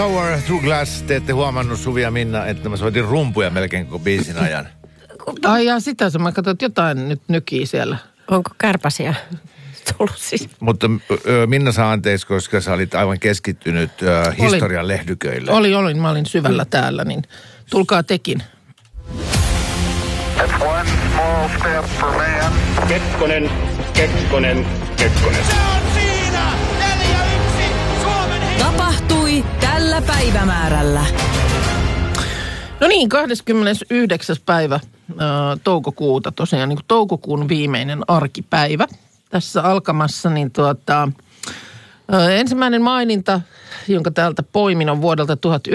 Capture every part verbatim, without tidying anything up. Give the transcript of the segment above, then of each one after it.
Power Through Glass, te ette huomannut Suvi ja Minna, että mä soitin rumpuja melkein koko biisin ajan. Ai ja sitä se, mä katsoin, että jotain nyt nykii siellä. Onko kärpäsiä tullut siis? Mutta ö, Minna saa anteeksi, koska sä olit aivan keskittynyt ö, historian lehdyköille. Oli, olin, mä olin syvällä täällä, niin tulkaa tekin. That's one small step for man. Kekkonen, Kekkonen, Kekkonen. Se on siinä! neljä yksi Suomen hi- Tapahtui tällä päivämäärällä. No niin, kahdeskymmenesyhdeksäs päivä äh, toukokuuta, tosiaan niin kuin toukokuun viimeinen arkipäivä tässä alkamassa, niin tuota, äh, ensimmäinen maininta, jonka täältä poimin, on vuodelta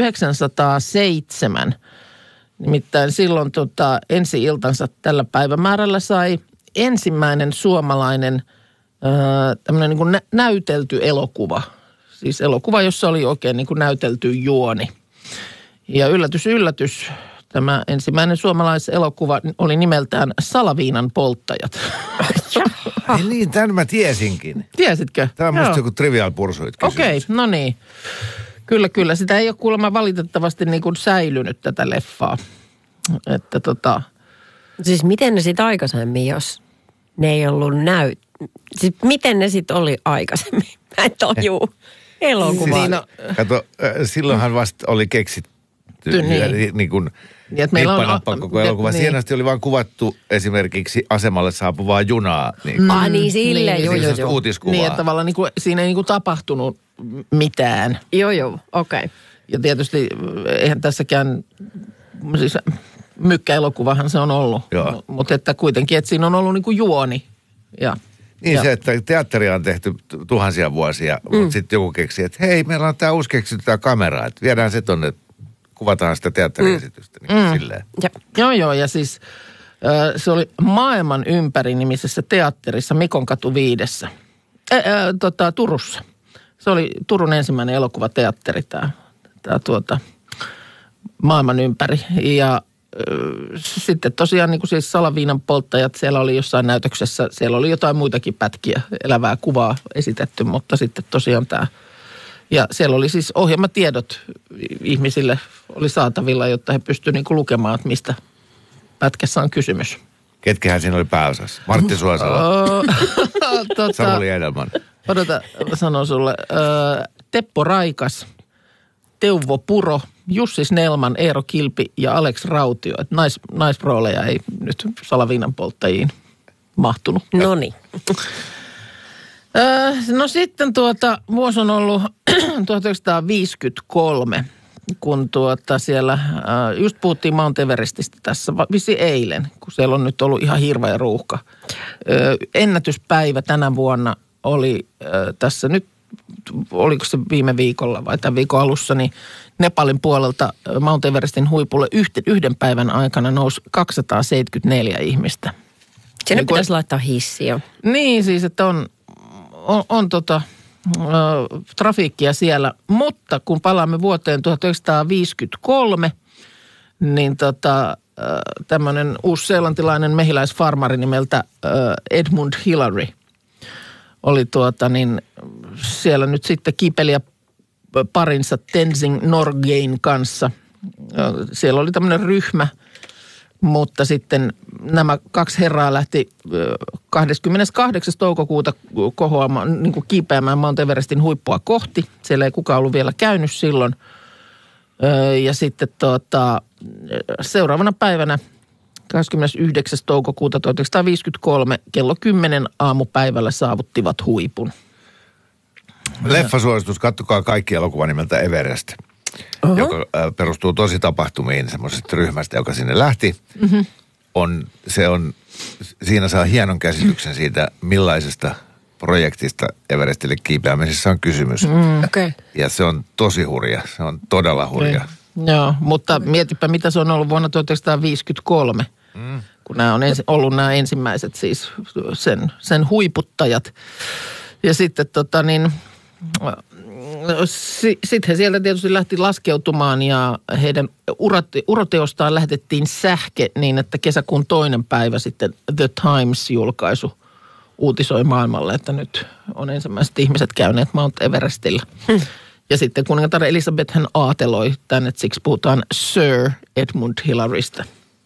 tuhatyhdeksänsataaseitsemän. Nimittäin silloin tota, ensi-iltansa tällä päivämäärällä sai ensimmäinen suomalainen äh, tämmöinen niin kuin nä- näytelty elokuva. Siis elokuva, jossa oli oikein niin kuin näytelty juoni. Ja yllätys, yllätys, tämä ensimmäinen suomalaiselokuva oli nimeltään Salaviinan polttajat. Ei niin, tämän mä tiesinkin. Tiesitkö? Tämä on musta joku Trivial Pursuit kysymys. Okei, okay, no niin. Kyllä, kyllä. Sitä ei ole kuulemma valitettavasti niin kuin säilynyt tätä leffaa. Että tota... Siis miten ne sitten aikaisemmin, jos ne ei ollut näyt... Siis miten ne sitten oli aikaisemmin? Mä en tajuu. Elokuva. Niin, no, Kato, silloinhan vasta oli keksitty niin, niin, niin kuin niin, nippanappa koko elokuva. Niin. Siihen asti oli vaan kuvattu esimerkiksi asemalle saapuvaa junaa. Niin. Mm. Ah niin, silleen, niin, joo, joo, joo. Uutiskuvaa. Niin, että tavallaan niin kuin, siinä ei niin kuin tapahtunut mitään. Joo, joo, okei. Okay. Ja tietysti eihän tässäkään, siis mykkäelokuvahan se on ollut. Joo. Mutta että kuitenkin, että siinä on ollut niin kuin juoni. Ja, Niin ja. se, että teatteria on tehty tuhansia vuosia, mm. mutta sitten joku keksi, että hei, meillä on tämä uusi keksitty tämä kamera, että viedään se tonne, kuvataan sitä teatteriesitystä. Mm. Niin mm. silleen. Ja. Joo, joo, ja siis äh, se oli Maailman ympäri -nimisessä teatterissa Mikonkatu viidessä, äh, äh, tota, Turussa. Se oli Turun ensimmäinen elokuvateatteri, tämä, tämä tuota, Maailman ympäri. Ja äh, sitten tosiaan niin kuin siis Salaviinan polttajat, siellä oli jossain näytöksessä, siellä oli jotain muitakin pätkiä, elävää kuvaa esitetty, mutta sitten tosiaan tämä. Ja siellä oli siis ohjelmatiedot ihmisille oli saatavilla, jotta he pystyivät niin kuin lukemaan, että mistä pätkässä on kysymys. Ketkähän siinä oli pääosassa? Martti Suosala. tota, Samuli Edelman. Odota, mä sanon sulle. Ö, Teppo Raikas, Teuvo Puro, Jussi Snellman, Eero Kilpi ja Alex Rautio. Että nais, naisrooleja ei nyt Salaviinan polttajiin mahtunut. Noniin. Öö, no sitten tuota, vuosi on ollut tuhatyhdeksänsataaviisikymmentäkolme, kun tuota siellä, äh, just puhuttiin Mount Everestistä tässä, vissi eilen, kun siellä on nyt ollut ihan hirveä ruuhka. Öö, ennätyspäivä tänä vuonna oli äh, tässä nyt, oliko se viime viikolla vai tämän viikon alussa, niin Nepalin puolelta Mount Everestin huipulle yhden, yhden päivän aikana nousi kaksisataaseitsemänkymmentäneljä ihmistä. Sinne niin, pitäisi laittaa hissiä. Niin siis, että on... On, on tota, ö, trafiikkia siellä, mutta kun palaamme vuoteen tuhatyhdeksänsataaviisikymmentäkolme, niin tota, tämmöinen uusseelantilainen mehiläisfarmari nimeltä ö, Edmund Hillary oli tuota niin, siellä nyt sitten kipeliä parinsa Tenzing Norgein kanssa. Siellä oli tämmöinen ryhmä, mutta sitten nämä kaksi herraa lähti kahdeskymmeneskahdeksas toukokuuta kohoamaan, niin kuin kiipeämään Mount Everestin huippua kohti. Siellä ei kukaan ollut vielä käynyt silloin. Ja sitten tuota, seuraavana päivänä, kahdeskymmenesyhdeksäs toukokuuta tuhatyhdeksänsataaviisikymmentäkolme, kello kymmenen aamupäivällä saavuttivat huipun. Leffasuositus, kattokaa kaikki elokuva nimeltä Everest. Uh-huh. Joka äh, perustuu tosi tapahtumiin semmoisesta ryhmästä, joka sinne lähti. Mm-hmm. On, se on, siinä saa hienon käsityksen siitä, millaisesta projektista Everestille kiipeämisessä on kysymys. Mm. Okay. Ja se on tosi hurja, se on todella hurja. Okay. Joo, mutta mietipä mitä se on ollut vuonna tuhatyhdeksänsataaviisikymmentäkolme, mm. kun nämä on ensi, ollut nämä ensimmäiset siis sen, sen huiputtajat. Ja sitten tota niin... Sitten he sieltä tietysti lähti laskeutumaan ja heidän urate, uroteostaan lähetettiin sähke niin, että kesäkuun toinen päivä sitten The Times-julkaisu uutisoi maailmalle, että nyt on ensimmäiset ihmiset käyneet Mount Everestillä. Hmm. Ja sitten kuningatar Elisabeth hän aateloi tänne, että siksi puhutaan Sir Edmund Hillarysta.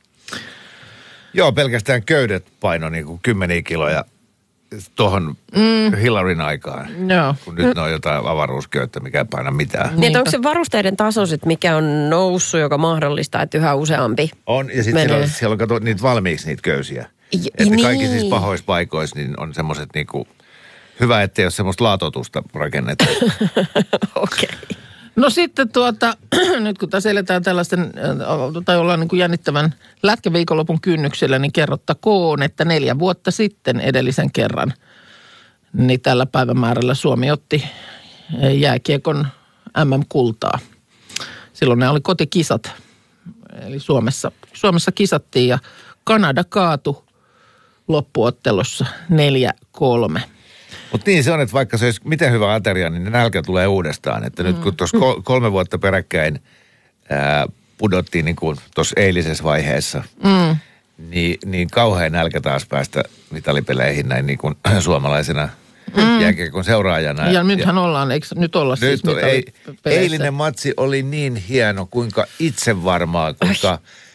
Joo, pelkästään köydet paino niin kuin kymmeniä kiloja tuohon mm. Hillaryn aikaan. Joo. Kun nyt ne on jotain avaruusköyttä, mikä ei paina mitään. Niin, onko se varusteiden taso sit, mikä on noussut, joka mahdollistaa, että yhä useampi on, ja sitten siellä, siellä on kato, niitä valmiiksi niitä köysiä. Ja, että niin. kaikki siis pahoissa paikoissa niin on semmoiset niinku, hyvä, ettei ole semmoista laatotusta rakennettu. Okei. Okay. No sitten tuota, nyt kun tässä eletään tällaisten, tai ollaan niin kuin jännittävän lätkäviikonlopun kynnyksellä, niin kerrottakoon, että neljä vuotta sitten edellisen kerran, niin tällä päivämäärällä Suomi otti jääkiekon äm äm-kultaa. Silloin ne oli kotikisat, eli Suomessa, Suomessa kisattiin ja Kanada kaatui loppuottelussa neljä kolme. Mutta niin se on, että vaikka se olisi miten hyvä ateria, niin nälkä tulee uudestaan. Että mm. nyt kun tuossa kol- kolme vuotta peräkkäin ää, pudottiin niin kuin tuossa eilisessä vaiheessa, mm. niin, niin kauhean nälkä taas päästä mitalipeleihin näin niin kuin suomalaisena mm. jääkiekon seuraajana. Ja nythän ja, ollaan, eikö nyt olla nyt siis on, ei, eilinen matsi oli niin hieno, kuinka itsevarmaa, kuinka...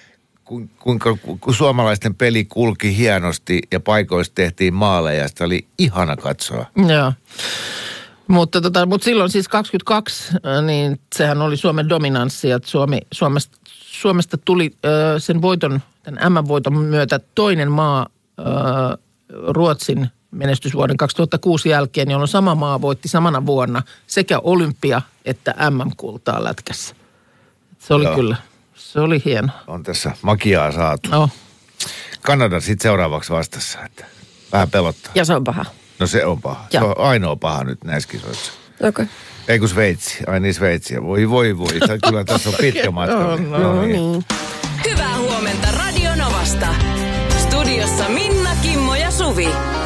Kuinka ku, suomalaisten peli kulki hienosti ja paikoissa tehtiin maaleja, sitä oli ihana katsoa. Joo, mutta, tota, mutta silloin siis kaksikymmentäkaksi, niin sehän oli Suomen dominanssi, että Suomi, Suomesta, Suomesta tuli äh, sen voiton, tämän äm äm-voiton myötä toinen maa äh, Ruotsin menestysvuoden kaksituhattakuusi jälkeen, jolloin sama maa voitti samana vuonna sekä olympia- että äm äm-kultaa lätkässä. Se oli Joo. kyllä... Se oli hieno. On tässä makiaa saatu. No. Kanada sitten seuraavaksi vastassa, että vähän pelottaa. Ja se on paha. No se on paha. Ja. Se on ainoa paha nyt näissä kisoissa. Okei. Okay. Ei kun Sveitsi. Ai niin Sveitsiä. Voi voi voi. Kyllä tässä on pitkä matka. no, no, no niin. niin. Hyvää huomenta Radio Novasta. Studiossa Minna, Kimmo ja Suvi.